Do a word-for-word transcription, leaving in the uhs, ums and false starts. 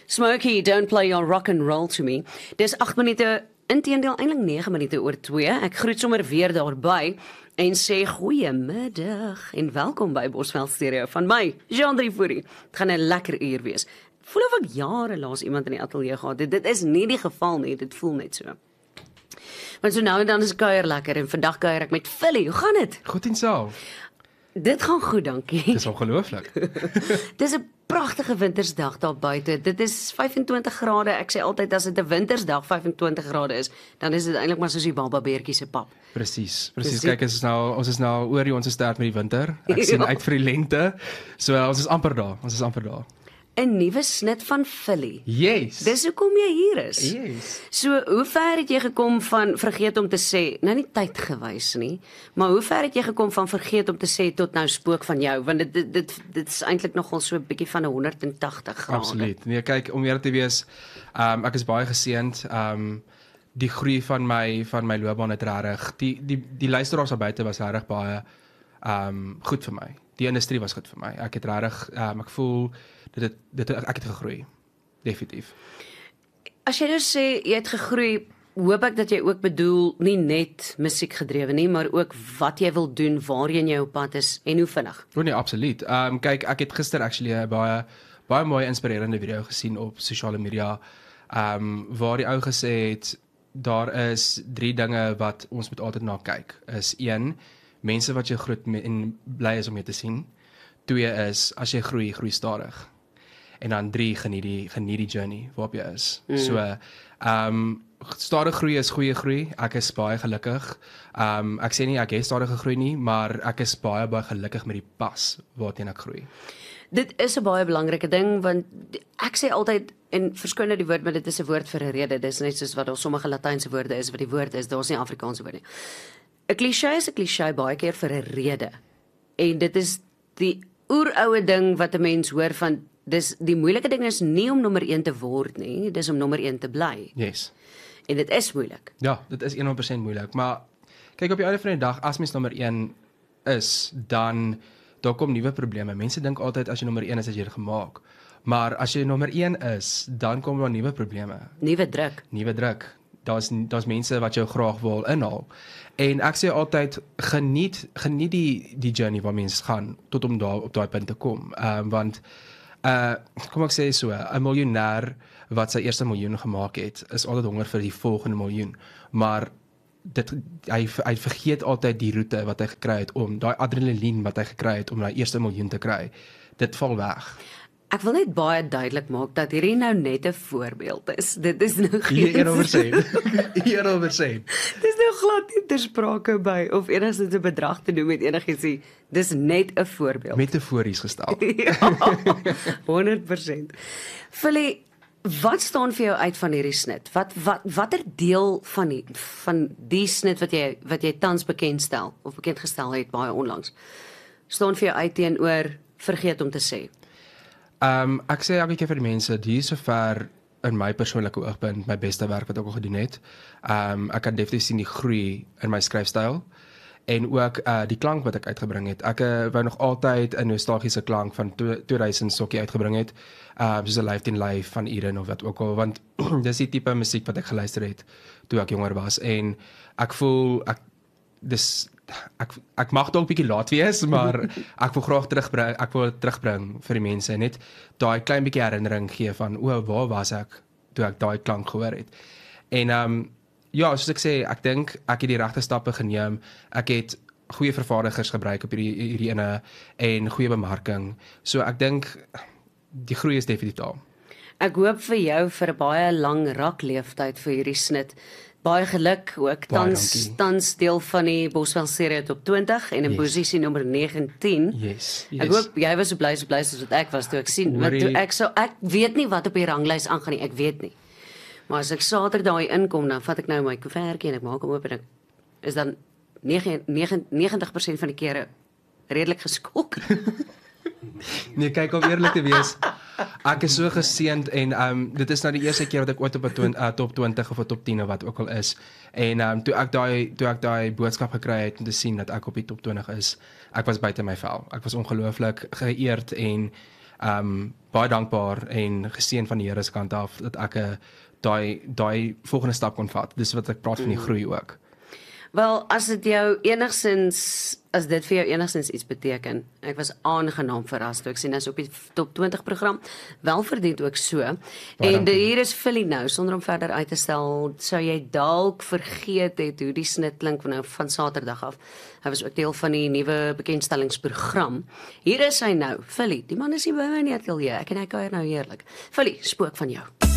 Smokey, don't play your rock and roll to me. Dis agt minute, inteendeel eintlik nege minute oor twee. Ek groet sommer weer daarby en sê goeiemiddag en welkom by Bosveld Stereo van my, Jean-Drie Fourie. Het gaan 'n lekker uur wees. Voel of ek jare laas iemand in die ateljee gehad het. Dit is nie die geval nie, dit voel net so. Want so nou en dan is kuier lekker en vandag kuier ek met Philly. Hoe gaan dit? Goed en self. Dit gaan goed, dankie. Dis ongelooflik. Dis 'n pragtige wintersdag daar buite. Dit is vyfentwintig grade. Ek sê altyd as dit 'n wintersdag vyfentwintig grade is, dan is dit eintlik maar soos die baba beertjie se pap. Presies. Presies. Kyk, ons is nou ons is nou oor die ons is start met die winter. Ek sien uit vir die lente. So ons is amper daar. Ons is amper daar. 'n Nuwe snit van Philly. Yes. Dis hoekom jy hier is. Yes. So, hoe ver het jy gekom van vergeet om te sê, nou nie tyd gewys nie, maar hoe ver het jy gekom van vergeet om te sê tot nou spook van jou, want dit dit dit, dit is eintlik nogal so 'n bietjie van 'n honderdtagtig grade. Absoluut. Nee, kyk, om eerlik te wees, um, ek is baie geseënd. Um die groei van my van my loopbaan het regtig, die die die luisteraars daar buite was regtig baie um goed vir my. Die industrie was goed vir my. Ek het regtig um, ek voel dit dit ek het gegroei. Definitief. As jy nou sê jy het gegroei, hoop ek dat jy ook bedoel nie net musiek gedrewe nie, maar ook wat jy wil doen, waarheen jy op pad is en hoe vinnig. O nee, absoluut. Ehm um, kyk, ek het gister actually 'n baie baie mooi inspirerende video gesien op sosiale media. Ehm um, waar die ou gesê het daar is drie dinge wat ons moet altyd na kyk. Is een, mense wat jy groet en bly is om jou te sien. Twee is as jy groei, groei stadig. En dan drie, geniet die geniet die journey waarop jy is. Mm. So ehm um, stadige groei is goeie groei. Ek is baie gelukkig. Ehm um, ek sê nie ek het stadige groei nie, maar ek is baie baie gelukkig met die pas waarteen ek groei. Dit is 'n baie belangrike ding, want ek sê altyd, en verskoon nou die woord, maar dit is 'n woord vir 'n rede. Dit is net soos wat daar sommige Latynse woorde is wat die woord is, daar's nie Afrikaanse woord nie. 'n Klise is 'n klise baie keer vir 'n rede. En dit is die oeroue ding wat 'n mens hoor van, dis die moeilike ding is nie om nommer een te word nie, dis om nommer een te bly. Yes. En dit is moeilik. Ja, dit is honderd persent moeilik, maar kyk, op die einde van die dag, as mens nommer een is, dan daar kom nuwe probleme. Mense dink altyd as jy nommer een is, as jy dit gemaak. Maar as jy nommer een is, dan kom daar nuwe probleme. Nuwe druk. Nuwe druk. Daar's daar's mense wat jou graag wil inhaal. En ek sê altyd geniet geniet die die journey waar mense gaan tot om daar op daai punt te kom. Ehm um, want uh kom ek sê so, 'n miljonair wat sy eerste miljoen gemaak het, is altyd honger vir die volgende miljoen. Maar dit hy hy vergeet altyd die roete wat hy gekry het om daai adrenalien wat hy gekry het om daai eerste miljoen te kry. Dit val weg. Ek wil net baie duidelik maak dat hierdie nou net 'n voorbeeld is. Dit is nou geen honderd persent. honderd persent. Dis nou glad nie ter sprake by of enigstens 'n bedrag te doen met enigiets nie. Dis net 'n voorbeeld. Metafories gestel. Ja, honderd persent. Philly, wat staan vir jou uit van hierdie snit? Wat wat watter deel van die van die snit wat jy wat jy tans bekendstel of bekendgestel het baie onlangs staan vir jou uit teenoor vergeet om te sê? Ehm um, ek sê elke keer vir die mense, die is sover in my persoonlike oogpunt my beste werk wat ek al gedoen het. Ehm um, ek kan definitief sien die groei in my skryfstyl en ook uh, die klank wat ek uitgebring het. Ek uh, wou nog altyd 'n nostalgiese klank van tweeduisend sokkie uitgebring het. Ehm uh, soos 'n Life in Life van Eden of wat ook al, want dis die tipe musiek wat ek geluister het toe ek jonger was en ek voel ek dis ek ek mag dalk 'n bietjie laat wees, maar ek wil graag terugbring, ek wil terugbring vir die mense net daai klein bietjie herinnering gee van o, waar was ek toe ek daai klank gehoor het. En ehm um, ja, soos ek sê, ek dink ek het die regte stappe geneem. Ek het goeie vervaardigers gebruik op hierdie hierdie ene en goeie bemarking. So ek dink die groei is definitief daar. Ek hoop vir jou vir 'n baie lang rakleeftyd vir hierdie snit. Baie geluk ook. Tans tans deel van die Bosveld Stereo Top twintig en in yes. posisie nommer negentien. Yes, yes. Ek hoop jy was so bly so bly soos wat ek was toe ek sien, want toe ek so ek weet nie wat op die ranglys aangaan nie, ek weet nie. Maar as ek Saterdag daai inkom, dan vat ek nou my koevertjie en ek maak hom oop en ek is dan negentig persent van die kere redelik geskok. Nee, kyk, om eerlik te wees, ek is so geseënd en um, dit is nou die eerste keer wat ek ooit op 'n uh, top twintig of 'n top tien of wat ook al is. En um, toe ek daai toe ek daai boodskap gekry het om te sien dat ek op die top twintig is, ek was buite my vel. Ek was ongelooflik geëerd en Um baie dankbaar en geseën van die Here se kant af dat ek 'n daai daai volgende stap kon vat. Dis wat ek praat van die groei ook. Wel, as dit jou enigstens, as dit vir jou enigstens iets beteken, ek was aangenaam verras toe ek sien as op die top twintig program, wel verdient ook so. En dankie. hier is Philly nou, sonder om verder uit te stel, sou jy dalk vergeet het hoe die snit klink van nou van Saterdag af. Hy was ook deel van die nuwe bekendstellingsprogram. Hier is hy nou, Philly. Die man is hier by my in die ateljee. Ek en hy kuier nou heerlik. Philly, spook van jou.